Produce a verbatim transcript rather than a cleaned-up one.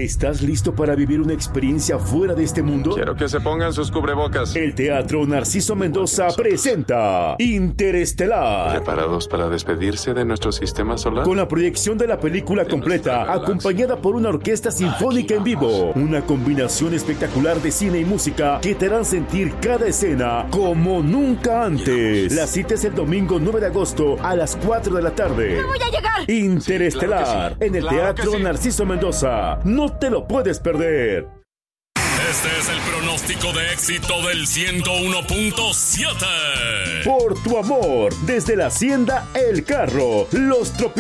¿Estás listo para vivir una experiencia fuera de este mundo? Quiero que se pongan sus cubrebocas. El Teatro Narciso Mendoza presenta Interestelar. ¿Preparados para despedirse de nuestro sistema solar? Con la proyección de la película completa, acompañada por una orquesta sinfónica en vivo. Una combinación espectacular de cine y música que te harán sentir cada escena como nunca antes. La cita es el domingo nueve de agosto a las cuatro de la tarde. ¡No voy a llegar! Interestelar, Sí, claro que sí. en el Claro Teatro que sí. Narciso Mendoza. No te lo puedes perder. Este es el pronóstico de éxito del ciento uno punto siete. Por tu amor, desde la Hacienda El Carro, Los Tropicales.